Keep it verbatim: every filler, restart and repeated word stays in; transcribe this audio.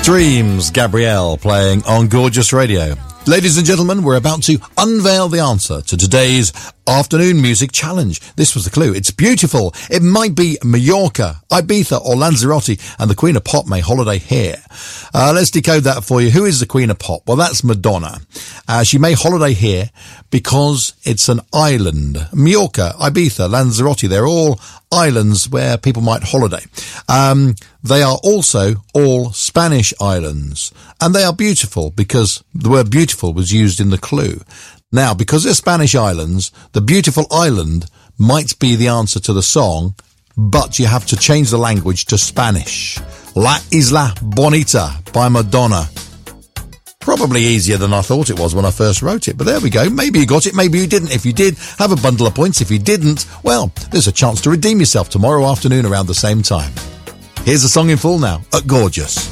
Dreams, Gabrielle, playing on Gorgeous Radio. Ladies and gentlemen, we're about to unveil the answer to today's afternoon music challenge. This was the clue. It's beautiful. It might be Mallorca, Ibiza or Lanzarote, and the Queen of Pop may holiday here. Uh, let's decode that for you. Who is the Queen of Pop? Well, that's Madonna. Uh, she may holiday here because it's an island. Mallorca, Ibiza, Lanzarote, they're all islands where people might holiday. Um, they are also all Spanish islands, and they are beautiful because the word beautiful was used in the clue. Now, because they're Spanish islands, the beautiful island might be the answer to the song, but you have to change the language to Spanish. La Isla Bonita by Madonna. Probably easier than I thought it was when I first wrote it, but there we go. Maybe you got it, maybe you didn't. If you did, have a bundle of points. If you didn't, well, there's a chance to redeem yourself tomorrow afternoon around the same time. Here's the song in full now at Gorgeous.